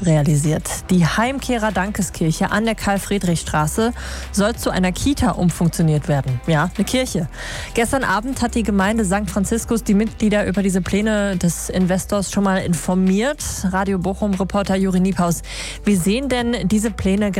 realisiert. Die Heimkehrer Dankeskirche an der Karl-Friedrich-Straße soll zu einer Kita umfunktioniert werden. Ja, eine Kirche. Gestern Abend hat die Gemeinde St. Franziskus die Mitglieder über diese Pläne des Investors schon mal informiert. Radio Bochum-Reporter Juri Niepaus. Wie sehen denn diese Pläne